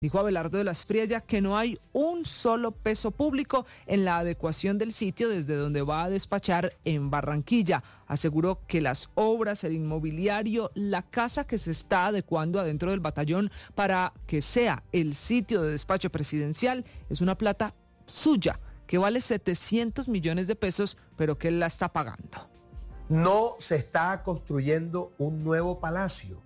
Dijo Abelardo de la Espriella que no hay un solo peso público en la adecuación del sitio desde donde va a despachar en Barranquilla. Aseguró que las obras, el inmobiliario, la casa que se está adecuando adentro del batallón para que sea el sitio de despacho presidencial es una plata suya, que vale 700 millones de pesos, pero que él la está pagando. No se está construyendo un nuevo palacio.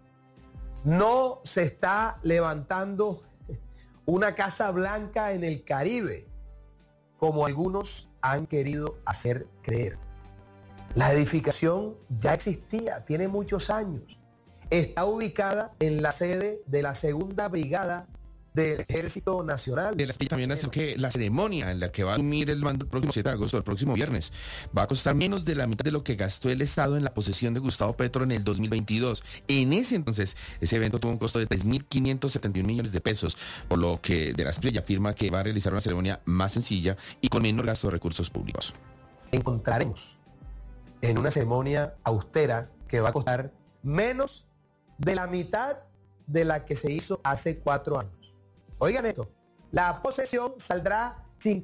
No se está levantando una Casa Blanca en el Caribe, como algunos han querido hacer creer. La edificación ya existía, tiene muchos años. Está ubicada en la sede de la Segunda Brigada del Ejército Nacional. De las que también hace que la ceremonia en la que va a asumir el mando el próximo 7 de agosto, el próximo viernes, va a costar menos de la mitad de lo que gastó el Estado en la posesión de Gustavo Petro en el 2022. En ese entonces, ese evento tuvo un costo de 3.571 millones de pesos, por lo que de la Espriella afirma que va a realizar una ceremonia más sencilla y con menor gasto de recursos públicos. Encontraremos en una ceremonia austera que va a costar menos de la mitad de la que se hizo hace 4 años. Oigan esto, la posesión saldrá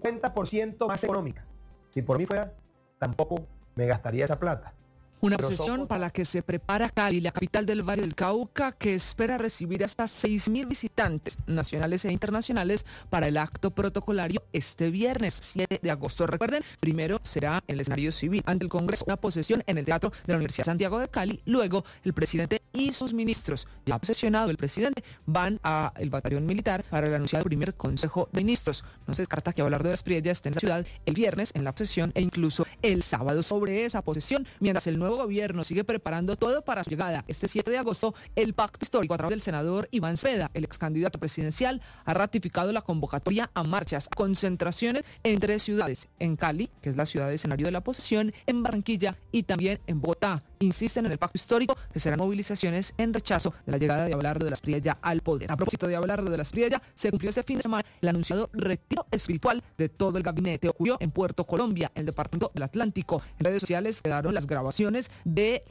50% más económica. Si por mí fuera, tampoco me gastaría esa plata. Una procesión para la que se prepara Cali, la capital del Valle del Cauca, que espera recibir hasta 6.000 visitantes nacionales e internacionales para el acto protocolario este viernes 7 de agosto. Recuerden, primero será en el escenario civil ante el Congreso, una procesión en el Teatro de la Universidad de Santiago de Cali. Luego, el presidente y sus ministros, ya posesionado el presidente, van al batallón militar para el anunciado primer Consejo de Ministros. No se descarta que Abelardo de la Espriella esté en la ciudad el viernes en la posesión e incluso el sábado. Sobre esa posesión, mientras el nuevo gobierno sigue preparando todo para su llegada este 7 de agosto, el pacto histórico a través del senador Iván Cepeda, el ex candidato presidencial, ha ratificado la convocatoria a marchas, a concentraciones en 3 ciudades, en Cali, que es la ciudad de escenario de la posesión, en Barranquilla y también en Bogotá. Insisten en el pacto histórico que serán movilizaciones en rechazo de la llegada de Abelardo de la Espriella al poder. A propósito de Abelardo de la Espriella, se cumplió este fin de semana el anunciado retiro espiritual de todo el gabinete. Ocurrió en Puerto Colombia, en el departamento del Atlántico. En redes sociales quedaron las grabaciones de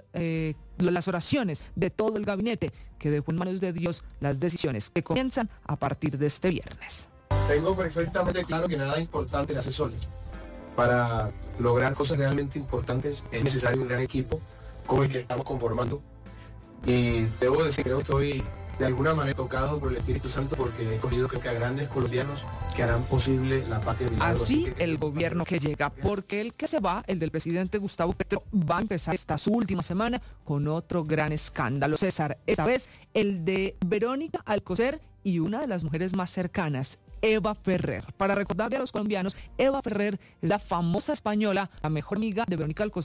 las oraciones de todo el gabinete, que dejó en manos de Dios las decisiones que comienzan a partir de este viernes. Tengo perfectamente claro que nada importante se hace solo. Para lograr cosas realmente importantes es necesario un gran equipo como el que estamos conformando. Y debo decir que estoy de alguna manera tocado por el Espíritu Santo porque he cogido creo que a grandes colombianos que harán posible la patria milagro. Así el gobierno que llega, porque el que se va, el del presidente Gustavo Petro, va a empezar esta su última semana con otro gran escándalo, César. Esta vez el de Verónica Alcocer y una de las mujeres más cercanas, Eva Ferrer. Para recordarle a los colombianos, Eva Ferrer es la famosa española, la mejor amiga de Verónica Alcocer.